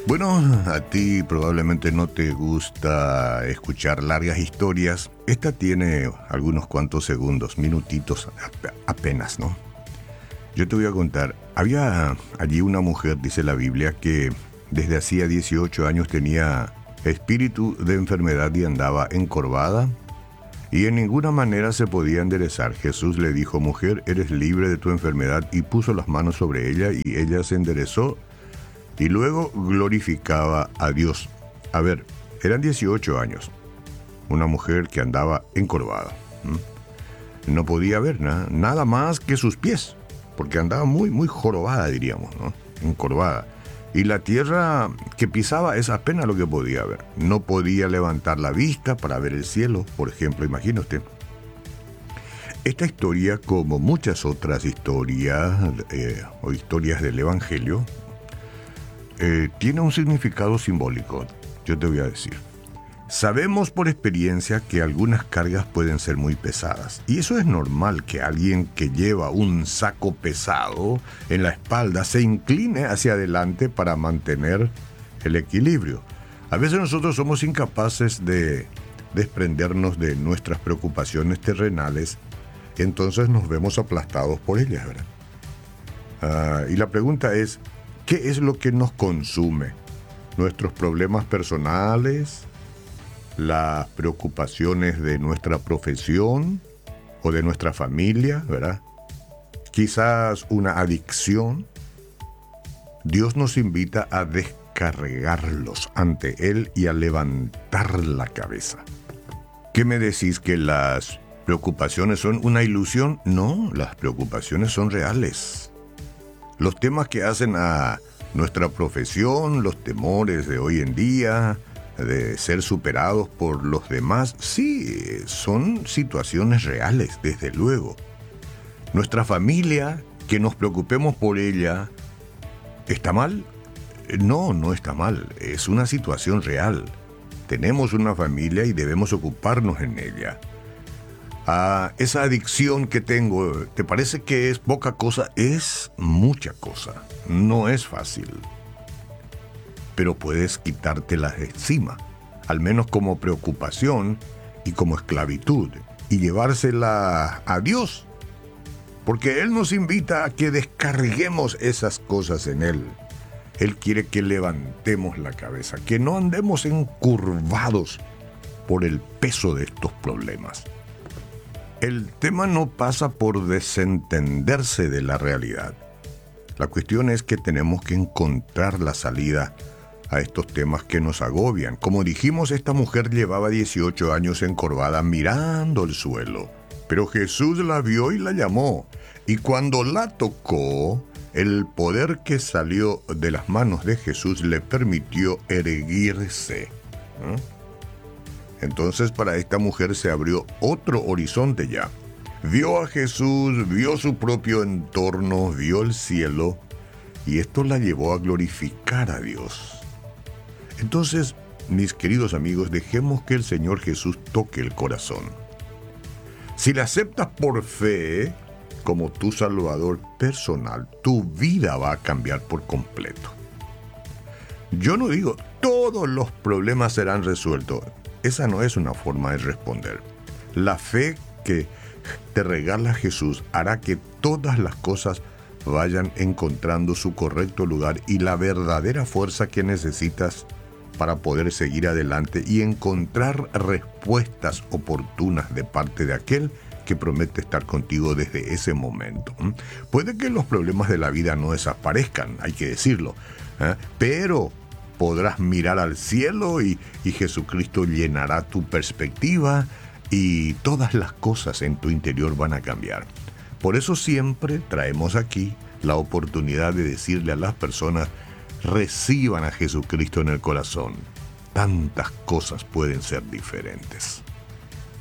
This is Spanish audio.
Bueno, a ti probablemente no te gusta escuchar largas historias. Esta tiene algunos cuantos segundos, minutitos apenas, ¿no? Yo te voy a contar. Había allí una mujer, dice la Biblia, que desde hacía 18 años tenía espíritu de enfermedad y andaba encorvada y en ninguna manera se podía enderezar. Jesús le dijo: mujer, eres libre de tu enfermedad, y puso las manos sobre ella y ella se enderezó y luego glorificaba a Dios. A ver, eran 18 años. Una mujer que andaba encorvada. No podía ver nada más que sus pies, porque andaba muy jorobada, diríamos, ¿no? Encorvada. Y la tierra que pisaba es apenas lo que podía ver. No podía levantar la vista para ver el cielo, por ejemplo, imagine usted. Esta historia, como muchas otras historias o historias del Evangelio, tiene un significado simbólico. Yo te voy a decir. Sabemos por experiencia que algunas cargas pueden ser muy pesadas, y eso es normal, que alguien que lleva un saco pesado en la espalda se incline hacia adelante para mantener el equilibrio. A veces nosotros somos incapaces de desprendernos de nuestras preocupaciones terrenales, entonces nos vemos aplastados por ellas, ¿verdad? Y la pregunta es, ¿qué es lo que nos consume? ¿Nuestros problemas personales? ¿Las preocupaciones de nuestra profesión o de nuestra familia, verdad? Quizás una adicción. Dios nos invita a descargarlos ante Él y a levantar la cabeza. ¿Qué me decís? ¿Que las preocupaciones son una ilusión? No, las preocupaciones son reales. Los temas que hacen a nuestra profesión, los temores de hoy en día, de ser superados por los demás, sí, son situaciones reales, desde luego. Nuestra familia, que nos preocupemos por ella, ¿está mal? No, no está mal, es una situación real. Tenemos una familia y debemos ocuparnos en ella. Esa adicción que tengo, ¿te parece que es poca cosa? Es mucha cosa, no es fácil. Pero puedes quitártelas de encima, al menos como preocupación y como esclavitud, y llevársela a Dios, porque Él nos invita a que descarguemos esas cosas en Él. Él quiere que levantemos la cabeza, que no andemos encurvados por el peso de estos problemas. El tema no pasa por desentenderse de la realidad. La cuestión es que tenemos que encontrar la salida a estos temas que nos agobian. Como dijimos, esta mujer llevaba 18 años encorvada mirando el suelo, pero Jesús la vio y la llamó, y cuando la tocó, el poder que salió de las manos de Jesús le permitió erguirse. Entonces para esta mujer se abrió otro horizonte ya. Vio a Jesús, vio su propio entorno, vio el cielo, y esto la llevó a glorificar a Dios. Entonces, mis queridos amigos, dejemos que el Señor Jesús toque el corazón. Si le aceptas por fe como tu Salvador personal, tu vida va a cambiar por completo. Yo no digo todos los problemas serán resueltos. Esa no es una forma de responder. La fe que te regala Jesús hará que todas las cosas vayan encontrando su correcto lugar y la verdadera fuerza que necesitas para poder seguir adelante y encontrar respuestas oportunas de parte de aquel que promete estar contigo desde ese momento. Puede que los problemas de la vida no desaparezcan, hay que decirlo, pero podrás mirar al cielo y Jesucristo llenará tu perspectiva y todas las cosas en tu interior van a cambiar. Por eso siempre traemos aquí la oportunidad de decirle a las personas: reciban a Jesucristo en el corazón. Tantas cosas pueden ser diferentes.